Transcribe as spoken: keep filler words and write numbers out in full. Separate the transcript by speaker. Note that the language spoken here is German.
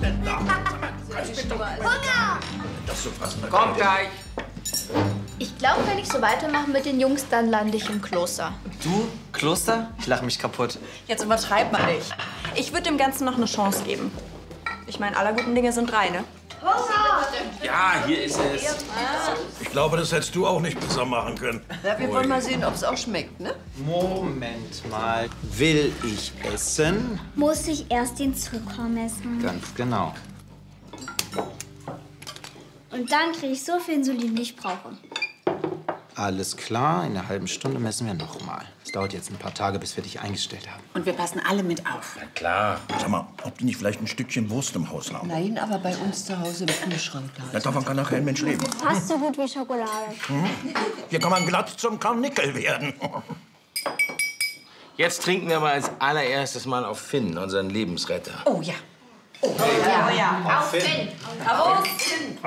Speaker 1: denn da?
Speaker 2: Hunger!
Speaker 1: Das so passen.
Speaker 3: Kommt gleich.
Speaker 2: Ich glaube, wenn ich so weitermache mit den Jungs, dann lande ich im Kloster.
Speaker 4: Du? Kloster? Ich lache mich kaputt.
Speaker 5: Jetzt übertreib mal nicht. Ich würde dem Ganzen noch eine Chance geben. Ich meine, aller guten Dinge sind drei, ne?
Speaker 3: Ja, hier ist es.
Speaker 1: Ich glaube, das hättest du auch nicht besser machen können.
Speaker 6: Ja, wir wollen mal sehen, ob es auch schmeckt, ne?
Speaker 4: Moment mal. Will ich essen?
Speaker 7: Muss ich erst den Zucker messen.
Speaker 4: Ganz genau.
Speaker 7: Und dann kriege ich so viel Insulin, wie ich brauche.
Speaker 4: Alles klar, in einer halben Stunde messen wir noch mal. Es dauert jetzt ein paar Tage, bis wir dich eingestellt haben.
Speaker 8: Und wir passen alle mit auf.
Speaker 3: Na klar.
Speaker 1: Sag mal, ob die nicht vielleicht ein Stückchen Wurst im Haus haben?
Speaker 6: Nein, aber bei uns zu Hause im Kühlschrank.
Speaker 1: Ja, davon kann nachher ein Mensch leben.
Speaker 7: Fast so gut wie Schokolade.
Speaker 1: Hier kann man glatt zum Karnickel werden.
Speaker 3: Jetzt trinken wir aber als allererstes mal auf Finn, unseren Lebensretter.
Speaker 8: Oh ja.
Speaker 2: Auf Finn!
Speaker 5: Auf